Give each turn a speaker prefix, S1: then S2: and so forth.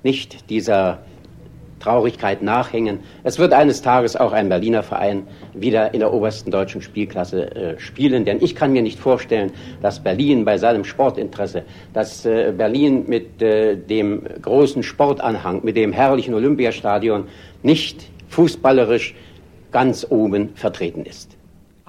S1: nicht dieser Traurigkeit nachhängen. Es wird eines Tages auch ein Berliner Verein wieder in der obersten deutschen Spielklasse spielen, denn ich kann mir nicht vorstellen, dass Berlin bei seinem Sportinteresse, dass Berlin mit dem großen Sportanhang, mit dem herrlichen Olympiastadion nicht fußballerisch ganz oben vertreten ist.